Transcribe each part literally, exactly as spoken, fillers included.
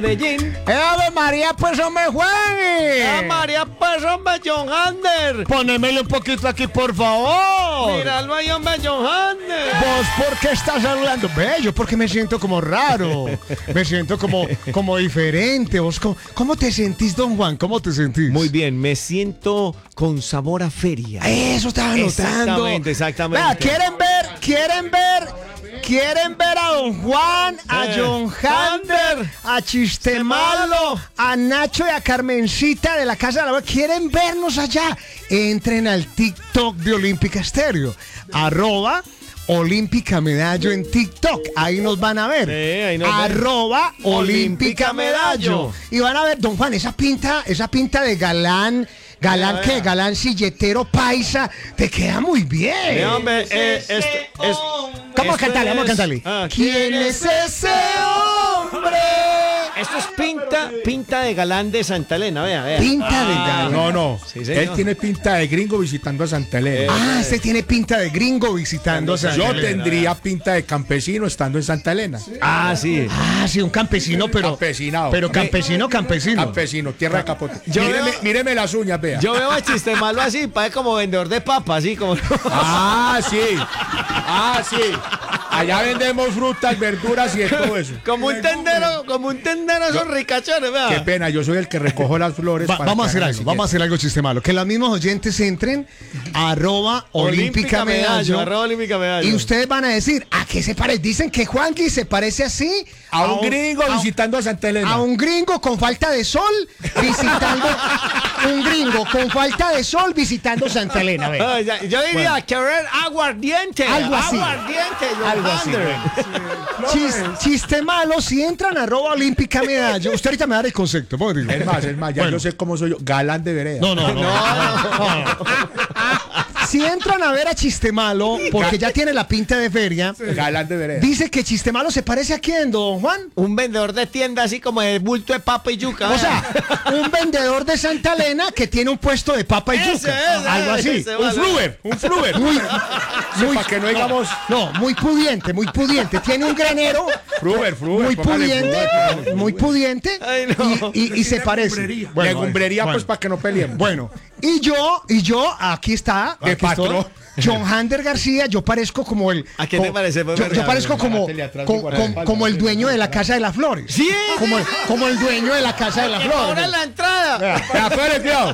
Medellín. ¡Ave María, pues, hombre, Juan! ¡Ave María, pues, hombre, John Hander! Ponémele un poquito aquí, por favor. Míralo ahí, hombre, John Hander. ¿Vos por qué estás hablando? Ve, yo porque me siento como raro. Me siento como, como diferente. ¿Vos cómo, cómo te sentís, don Juan? ¿Cómo te sentís? Muy bien, me siento con sabor a feria. Eso estaba notando. Exactamente, exactamente. Vea, ¿quieren ver? ¿Quieren ver? ¿Quieren ver a don Juan, a Eh, John Hander, a Chistemalo, a Nacho y a Carmencita de la Casa de la Abuela? ¿Quieren vernos allá? Entren al TikTok de Olímpica Estéreo. Arroba Olímpica Medallo en TikTok. Ahí nos van a ver. Sí, ahí nos ven. Arroba Olímpica Medallo. Y van a ver, don Juan, esa pinta, esa pinta de galán. Galán, Eh, ¿qué? eh. Galán silletero paisa. Te queda muy bien. Eh, hombre, eh, esto, es, Vamos a esto cantarle, vamos a es- cantarle. Ah, ¿Quién es ese hombre? Esto es pinta, pinta de galán de Santa Elena, vea, vea. Pinta de galán. No, no. Sí, señor. Él tiene pinta de gringo visitando a Santa Elena. Ah, este tiene pinta de gringo visitando a Santa Yo Elena. tendría pinta de campesino estando en Santa Elena. Ah, sí. Ah, sí, un campesino, pero. Campesinado. Pero campesino, campesino. Campesino, tierra de capote. Yo míreme, veo- míreme las uñas, vea. Yo veo a Chiste Malo así, parece como vendedor de papas, así como... Ah, sí. Ah, sí. Allá vendemos frutas, verduras y de todo eso. Como un tendero, como un tendero esos ricachones, vea. Qué pena, yo soy el que recojo las flores. Va- para vamos a que hacer hagan algo, el vamos a siguiente. hacer algo chiste malo. Que los mismos oyentes entren a arroba Olímpica Medallo. arroba Olímpica Medallo. Y ustedes van a decir, ¿a qué se parece? Dicen que Juanqui se parece así A un gringo a- visitando a Santa Elena. A un gringo con falta de sol visitando un gringo con falta de sol visitando Santa Elena. Ve. Ah, ya- yo diría querer aguardiente. Algo así. Aguardiente, John Algo así. Hander. Chis- chiste malo, si entran a arroba Olímpica Medallo. Usted ahorita me da el concepto. ¿cómo digo? Es más, es más, ya Bueno. yo sé cómo soy yo. Galán de vereda. No, no, no. no, no. Si entran a ver a Chiste Malo, porque ya tiene la pinta de feria, Galán de vereda. dice que Chiste Malo se parece a quién, don Juan. Un vendedor de tienda así como de bulto de papa y yuca. O sea, un vendedor de Santa Elena que tiene un puesto de papa y Ese, yuca. ese, Algo así. ese, Un vale. fluver, un fluver. Muy, muy, para que no digamos- No, muy pudiente, muy pudiente. Tiene un granero Fluver, fluver. muy póngale pudiente, fluver. muy pudiente Ay, no. y, y- y se parece. Legumbrería, bueno. pues para que no peleen. Bueno, y yo, y yo, aquí está, De aquí estoy, patrón. John Hander García, yo parezco como el... ¿A qué te co- parece, pues, Yo, yo verdad? parezco como, Párate atrás, co- igual, com- espalda, como el sí. dueño de la Casa de las Flores. Sí, Como el, como el dueño de la Casa de las que cobra Flores. la entrada. Vea, espere, cuidado.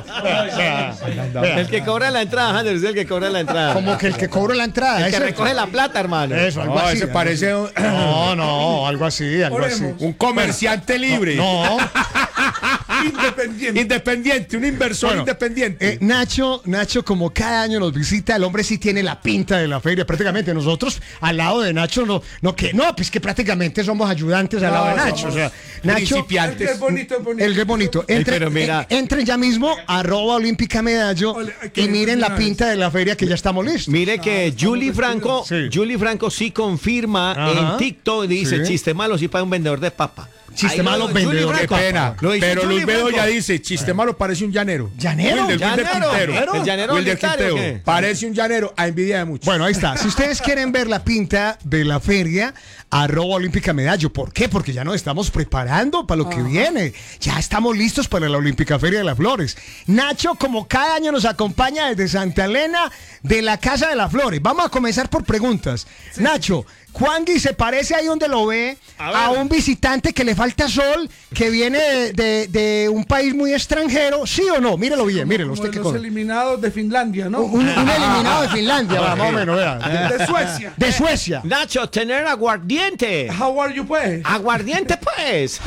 El que cobra la entrada, Hander, es el que cobra la entrada. Como que el que cobra la entrada. El que ese- recoge la plata, hermano. Eso, algo No, así. ese algo parece un, así. No, no, algo así, algo así. un comerciante libre. No, Independiente. Independiente, un inversor Bueno, independiente. eh, Nacho, Nacho, como cada año nos visita, el hombre sí tiene la pinta de la feria, prácticamente. Nosotros, al lado de Nacho, no, no que, no, pues que prácticamente somos ayudantes al No, lado de Nacho. somos O sea, Nacho, principiantes. Es bonito, es bonito. el que es bonito. Entre- pero mira. eh, entren ya mismo, arroba Olímpica Medallo, Ole, hay que y miren la terminar pinta de la feria que ya estamos listos. Mire que Julie Franco, Sí. Julie Franco sí confirma Ajá. en TikTok, dice, Sí. chiste malo sí para un vendedor de papa. Chiste Ahí lo- malo, Julie vendedor de Qué Franco. pena. Lo dice Pero Julie Luz Bedo Franco. ya dice, chiste malo parece un llanero. ¿Llanero? Wilder, Wilder Llanero, Quintero. llanero. El llanero Wilder unitario, Quintero. ¿qué? Parece un llanero a envidia de muchos. Bueno, ahí está. Si ustedes quieren ver la pinta de la feria, arroba Olímpica Medallo. ¿Por qué? Porque ya nos estamos preparando para lo que viene. Ya estamos listos para la Olímpica Feria de las Flores. Nacho, como cada año, nos acompaña desde Santa Elena de la Casa de las Flores. Vamos a comenzar por preguntas. Nacho, Juangui se parece ahí donde lo ve A a, ver. un visitante que le falta sol, que viene de, de- de un país muy extranjero. ¿Sí o no? Mírelo bien, mírelo. Como Usted que los conoce. eliminados de Finlandia, ¿no? Un, un eliminado de Finlandia, va, más o menos, vea. De Suecia. De Suecia. Nacho, tener aguardiente. How are you, pues? Aguardiente, pues.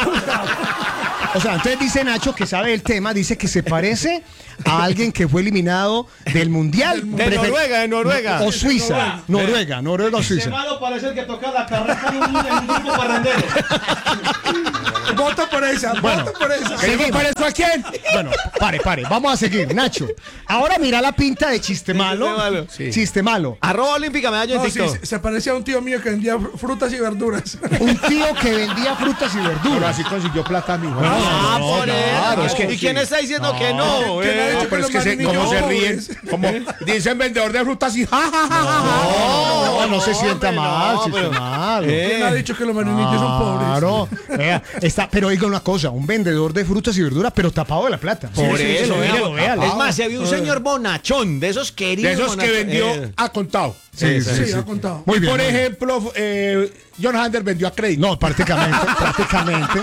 O sea, entonces dice Nacho, que sabe el tema, dice que se parece a alguien que fue eliminado del Mundial. De Prefer- Noruega, de Noruega. O Suiza. Noruega, Noruega o Suiza. malo parece el que toca la carreta en un, en un grupo parrandero. Voto por esa, Bueno, voto por esa. ¿Queremos para eso a quién? Bueno, pare, pare, vamos a seguir, Nacho. Ahora mira la pinta de chiste malo. Chiste malo. Sí. Chiste malo. Arroba Olímpica Medallo en No, sí, TikTok. se, se parecía a un tío mío que vendía fr- frutas y verduras. Un tío que vendía frutas y Pero verduras. así consiguió plata, mijo. Ah, no, por claro, eso. es que- ¿Y quién está diciendo que no? ¿Quién ha eh? dicho No, pero que es los que se, marineños como se son ríen, pobres? como dicen vendedor de frutas y ja, ja, ja, ja, ja. No, no, se no, sienta hombre, mal, no, se siente pero- mal. ¿Quién ha Eh. dicho que los marineños son pobres? Claro, vea, está, pero oiga una cosa, un vendedor de frutas y verduras, pero tapado de la plata. Por Sí, sí, eso, sí, vea, míralo, véalo. es más, se había un señor bonachón, de esos queridos. De esos que bonachón- vendió eh. a contado. Sí, sí, Sí, sí. ha contado. Muy bien. Por muy bien. ejemplo, eh, John Hander vendió a crédito. No, prácticamente, prácticamente.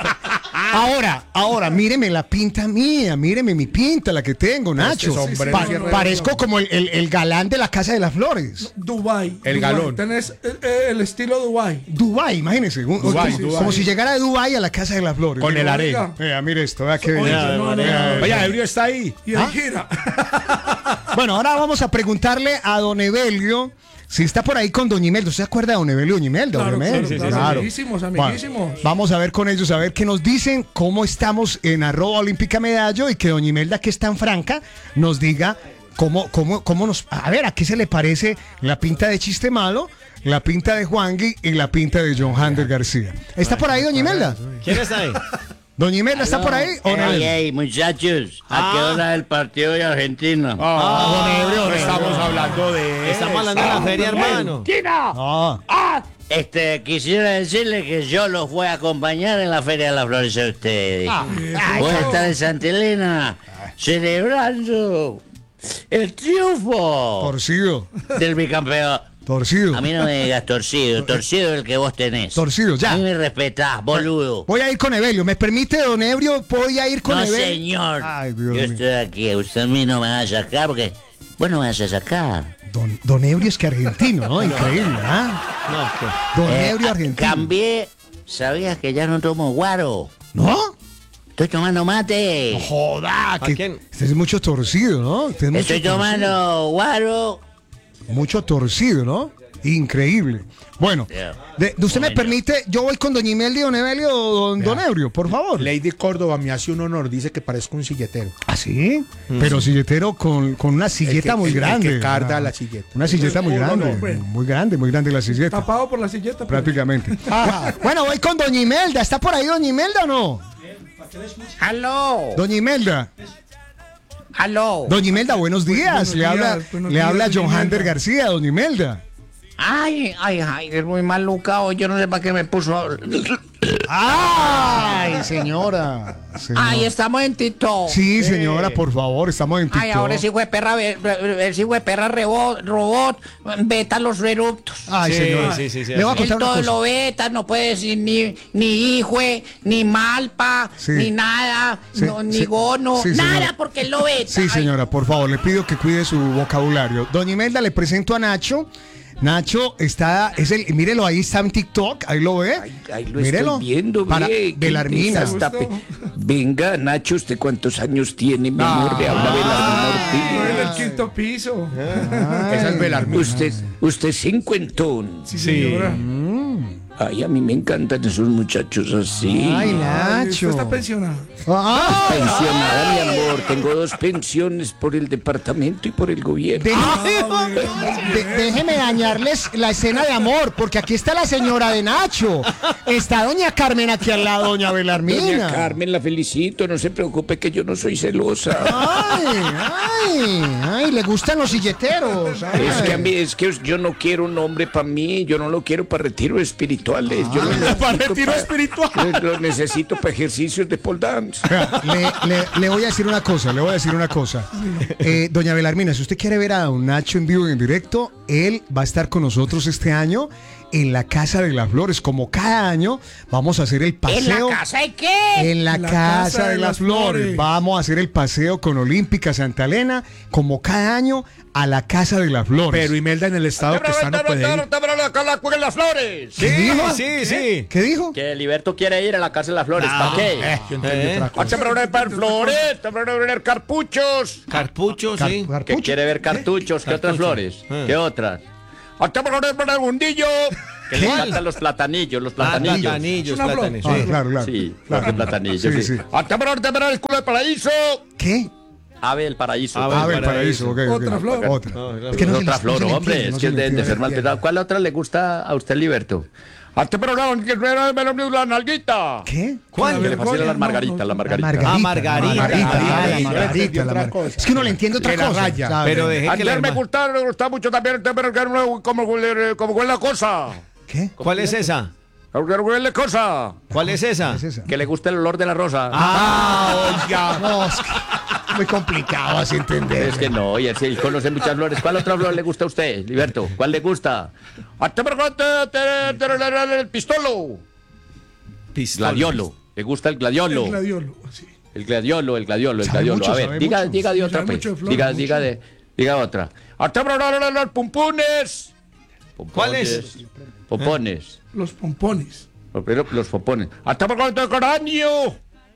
Ahora, ahora, míreme la pinta mía, míreme mi pinta, la que tengo, Nacho. sombrero Pa- sí, sí, parezco como el, el- el galán de la Casa de las Flores. Dubai. El Dubái. galón. Tenés eh, eh, el estilo Dubai. Dubai, imagínese. un- Dubái, como, Dubái. como si llegara de Dubai a la Casa de las Flores. Con el Mira, haré. Oiga. Vea, mire esto, vea qué Oye, belleza. no, no, no, Vea, no. Oye, Ebrio está ahí. Y ¿Ah? el gira. Bueno, ahora vamos a preguntarle a don Evelio si está por ahí con doña Imelda. ¿Usted se acuerda de don Evelio y doña Imelda? Claro, obviamente? claro, claro. Amiguísimos, amiguísimos. Bueno, vamos a ver con ellos, a ver qué nos dicen, cómo estamos en arroba olímpica medallo y que doña Imelda, que es tan franca, nos diga cómo, cómo, cómo nos... A ver, ¿a qué se le parece la pinta de Chiste Malo, la pinta de Juangui y la pinta de John Hander García? ¿Está por ahí doña Imelda? ¿Quién está ahí? ¿Doña Imelda está por ahí? ¿O no? Ey, ey, muchachos, ¿a qué hora el partido de Argentina? Ah, don Ebrio, no don estamos Ebrio. hablando de Estamos hablando de la feria, hermano. Ah, Este, quisiera decirle que yo los voy a acompañar en la Feria de las Flores a ustedes. Voy a estar en Santa Elena celebrando el triunfo torcido, del bicampeón. torcido. A mí no me digas torcido, torcido es el que vos tenés. Torcido, ya. A mí me respetás, boludo. Voy a ir con Evelio. ¿Me permite, don Ebrio? Voy a ir con No, Evelio. señor. Ay, Dios Yo mío. estoy aquí, usted a mí no me va a sacar porque... Bueno, me vas a sacar. Don, don Ebrio es que argentino, ¿no? Increíble, ¿ah? No, Don Eh, Ebrio argentino. Cambié. ¿Sabías que ya no tomo guaro? ¿No? Estoy tomando mate. Joda, que quién? este es mucho torcido, ¿no? Este es mucho Estoy torcido. tomando guaro. Mucho torcido, ¿no? Increíble. Bueno, Ya. de, de usted me Bueno. permite, yo voy con doña Imelda y don Evelio, don, don Ebrio, por favor. Lady Córdoba me hace un honor, dice que parezco un silletero. ¿Ah, sí? Pero silletero con, con una silleta que- muy el- el grande. que carga Ah, la silleta. Una silleta muy No, no, grande. no, hombre. Muy grande, muy grande la silleta. Tapado por la silleta. pero- Prácticamente. Bueno, voy con doña Imelda. ¿Está por ahí doña Imelda o no? ¡Aló! Doña Imelda. ¡Aló! Doña Imelda, buenos días. buenos le habla, días, buenos le días, habla doña John Hander Imelda. García, doña Imelda. Ay, ay, ay, es muy malucado. Yo no sé para qué me puso. ¡Ay, señora! Señora. Ay, estamos en TikTok. Sí, señora, por favor, estamos en TikTok. Ay, ahora ese hijo de perra, ve- ve- ese hijo de perra rebot, robot, veta los eruptos. Ay, Sí, señora. sí, sí, sí, Le voy a así. Él contar una todo cosa. lo veta, no puede decir ni, ni hijo, ni malpa, Sí. ni nada, Sí, no, ni sí. gono, Sí, señora. nada, porque él lo veta. Sí, Ay, señora, por favor, le pido que cuide su vocabulario. Doña Imelda, le presento a Nacho. Nacho está, es el, mírelo, ahí está en TikTok, ahí lo ve. Ay, ay, lo Mírelo. estoy viendo, Para ve, qué Belarmina. interesante. Venga, Nacho, ¿usted cuántos años tiene, mi amor? Le habla Belarmina No, Ortiz. en el quinto piso. Esa es Belarmina. Usted, usted es cincuentón. Sí, señora. Ay, a mí me encantan esos muchachos así. Ay, Ay, Nacho. usted está pensionado. Ah, Pensionada, mi amor. Tengo dos pensiones por el departamento y por el gobierno. Déjeme, de- déjeme dañarles la escena de amor, porque aquí está la señora de Nacho. Está doña Carmen aquí al lado, doña Belarmina. Doña Carmen, la felicito. No se preocupe que yo no soy celosa. Ay, ay, ay, le gustan los silleteros. Ay. Es que a mí, es que yo no quiero un hombre para mí, yo no lo quiero para retiros espirituales. Yo lo necesito para retiro pa- espiritual. Yo lo necesito para ejercicios de pole dance. Vea, Le, le- le voy a decir una cosa, le voy a decir una cosa. Eh, doña Belarmina, si usted quiere ver a don Nacho en vivo y en directo, él va a estar con nosotros este año en la Casa de las Flores. Como cada año, vamos a hacer el ¿En paseo. la casa de qué? En la, La Casa, de, las Flores. Vamos a hacer el paseo con Olímpica Santa Elena, como cada año, a la Casa de las Flores. Pero Imelda en el estado que está no puede ir. las flores! ¿Qué dijo? Sí, sí. ¿Qué dijo? Que Liberto quiere ir a la casa de las flores. ¿Para qué? Yo entendí Eh. otra cosa. flores, te van a ver carpuchos. Carpucho, Car- sí. Carpucho. ver cartuchos? ¿Qué otras flores? Eh. ¿Qué otras? ¡Hasta un bundillo! Que le encantan los platanillos, los Ah, platanillos. platanillos, Es una flor. platanillos. Ah, sí. claro, claro. Sí, Claro. los platanillos, Sí, sí. sí. Hasta por ahorita, pero el culo del paraíso. ¿Qué? Ave del paraíso. Ave Ah, del el paraíso. ok, ok. Otra flor. Otra. No, Es que no se Otra les- no flor, se le hombre, entiende, es no que se es le de, de entiende. ser mal pensado. ¿Cuál otra le gusta a usted, Liberto? Hasta por ahora, que no la nalguita. ¿Qué? ¿Cuál? Que le fascinan No, las no, margaritas, no. las margaritas. Ah, Margarita. Margarita, Ah, la sí. Margarita, la Mar- Es que uno le entiende otra Que la cosa. raya. ¿sabe? Pero deje que Ayer la me herma- gusta, me gusta mucho también, pero que no- como huele, como huele la cosa. ¿Qué? ¿Cuál es esa? Como que huele cosa. ¿Cuál es esa? ¿Qué es esa? Que le gusta el olor de la rosa. Ah, oiga. No, es que muy complicado así entender. Es que no, y él sí conoce muchas flores. ¿Cuál otra flor le gusta a usted, Liberto? ¿Cuál le gusta? Hasta por ahora, te- te- te- te- el pistolo. Pistola. Gladiolo. ¿Le gusta el gladiolo? El gladiolo, sí. El gladiolo, el gladiolo, el Sabe gladiolo. mucho, A ver, sabe diga, mucho. diga de Sí, otra, sabe pues. mucho de flores, Diga, mucho. diga de, diga otra. Hasta por ahora los pumpones. ¿Cuál es? Pompones. Los pompones. Pero los pompones. Hasta por ahora el geranio.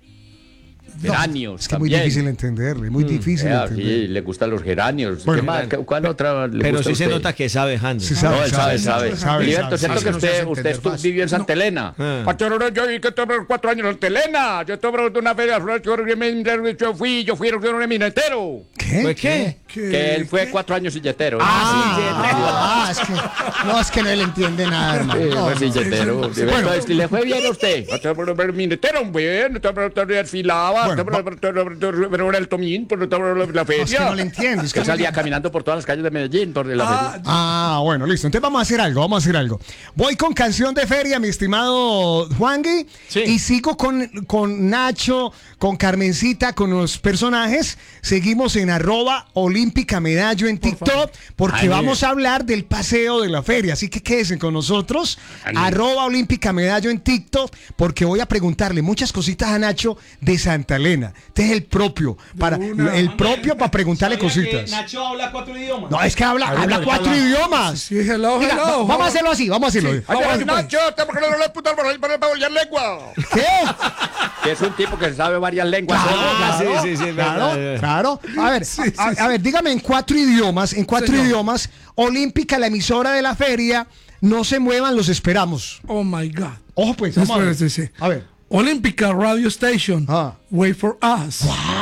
Geranios. Es que es muy también. difícil entenderle, muy difícil Eh, entender. sí, le gustan los geranios. Bueno. ¿Qué más? ¿Qué- ¿Cuál otra le Pero gusta sí a se usted? nota que sabe, Jandro. Sí sabe, No, él sabe, sabe. sabe, Liberto, sabe, ¿cierto sabe. que no se usted, hace usted entender estu- fácil. vivió en Santa Elena? Ah. Patrón, yo vi que tuve cuatro años en Santa Elena. Yo tuve una feria de flores, yo, me- yo fui, yo fui, yo fui un minetero. ¿Qué? ¿Pues qué? Que él fue cuatro años silletero. Ah, ah, es que no, es que no le entiende nada, hermano. Sí, No, fue no. silletero. Bueno. Entonces, ¿le fue bien a usted? Minetero, bien, desfilaba, Bueno, pero era el tomín por la Es que feria. no le entiende. Es que Él no salía le- caminando por todas las calles de Medellín, por la Ah, feria. Ah, bueno, listo. Entonces vamos a hacer algo, vamos a hacer algo. Voy con canción de feria, mi estimado Juangui. Sí. Y sigo con, con Nacho, con Carmencita, con los personajes. Seguimos en arroba olímpica medallo en TikTok, porque Ay, vamos a hablar del paseo de la feria. Así que quédense con nosotros. Arroba olímpica medallo en TikTok, porque voy a preguntarle muchas cositas a Nacho de Santa Elena. Este es el propio, para, una. el propio para preguntarle ¿Sabía que cositas. Nacho habla cuatro idiomas? No, es que habla, habla cuatro idiomas. Sí, hello, Mira, va- hello. vamos a hacerlo así, vamos a hacerlo. Ay, Vamos a ay, hacer- Nacho, te porque no le putas para para para volver lengua. ¿Qué? Que es un tipo que sabe varias lenguas. Ah, Claro, sí, sí, sí, claro, verdad. claro. A ver, a, a ver, dígame en cuatro idiomas, en cuatro Señor. idiomas, Olímpica, la emisora de la feria, no se muevan, los esperamos. Oh my God. Ojo pues, vamos a ver. Espérate, sí. A ver. Olímpica Radio Station. Ah. Wait for us.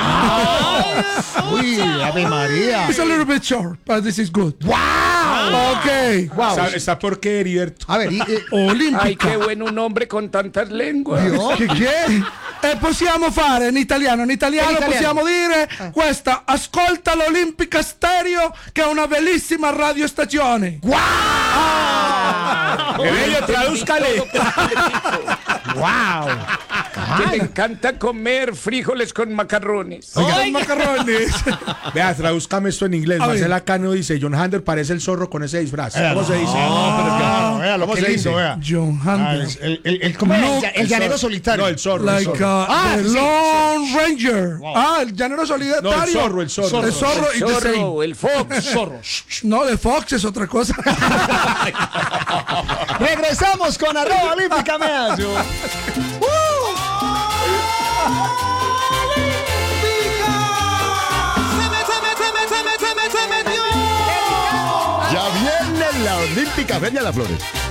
Uy, Ave María. It's a little bit short, but this is good. ¡Wow! Okay. Wow. Está, está porque Heriberto. A ver, y, eh, Olímpica. Ay, qué bueno un hombre con tantas lenguas. Dio- Che, che? E possiamo fare in italiano, in italiano, In italiano. possiamo dire questa, ascolta l'Olimpica Stereo che è una bellissima radiostazione. Bello, tradúzcale. wow. Que me encanta comer frijoles con macarrones. Con macarrones. Vea, tradúzcame esto en inglés. A ver. Marcela Cano dice: John Hander parece el zorro con ese disfraz. ¿Cómo se dice? Ah, vea lo ¿Cómo que se lindo, dice? vea. John Ah, Hunter. es el, el, el- ¿cómo es? No, El, el llanero solitario. No, el zorro. el Like zorro. uh, Ah, the sí. Lone Ranger. Ah, el llanero solitario. No, el zorro, el zorro. El zorro y El the same. zorro, el fox. Zorro. No, de Fox es otra cosa. Regresamos con arroba olímpica medallo. Ya viene la Olímpica Feria de las Flores.